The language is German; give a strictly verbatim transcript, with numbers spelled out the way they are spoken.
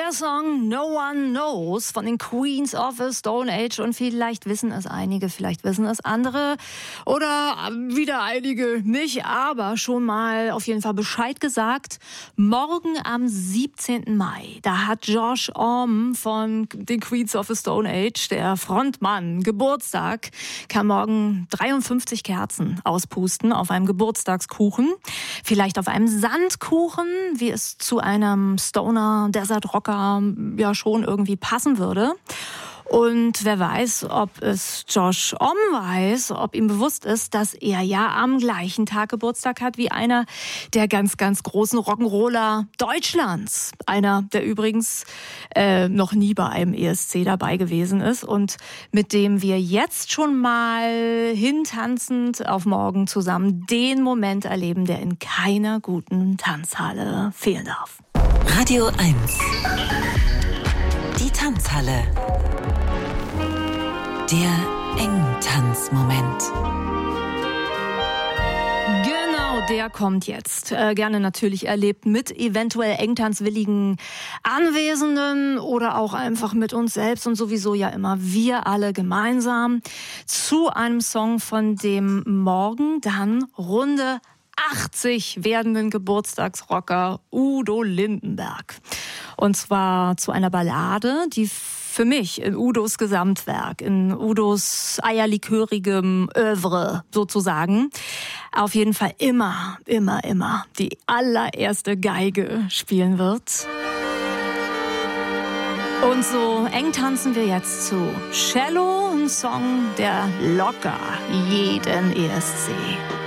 Der Song No One Knows von den Queens of the Stone Age, und vielleicht wissen es einige, vielleicht wissen es andere oder wieder einige nicht, aber schon mal auf jeden Fall Bescheid gesagt. Morgen am siebzehnten Mai, da hat Josh Homme von den Queens of the Stone Age, der Frontmann, Geburtstag, kann morgen dreiundfünfzig Kerzen auspusten auf einem Geburtstagskuchen, vielleicht auf einem Sandkuchen, wie es zu einem Stoner Desert Rocker ja schon irgendwie passen würde. Und wer weiß, ob es Josh Homme weiß, ob ihm bewusst ist, dass er ja am gleichen Tag Geburtstag hat wie einer der ganz, ganz großen Rock'n'Roller Deutschlands. Einer, der übrigens äh, noch nie bei einem E S C dabei gewesen ist und mit dem wir jetzt schon mal hintanzend auf morgen zusammen den Moment erleben, der in keiner guten Tanzhalle fehlen darf. Radio eins. Die Tanzhalle. Der Engtanzmoment. Genau, der kommt jetzt. Äh, gerne natürlich erlebt mit eventuell engtanzwilligen Anwesenden oder auch einfach mit uns selbst und sowieso ja immer wir alle gemeinsam zu einem Song von dem morgen dann Runde achtzig werdenden Geburtstagsrocker Udo Lindenberg. Und zwar zu einer Ballade, die für mich in Udos Gesamtwerk, in Udos eierlikörigem Œuvre sozusagen, auf jeden Fall immer, immer, immer die allererste Geige spielen wird. Und so eng tanzen wir jetzt zu Cello, ein Song, der locker jeden E S C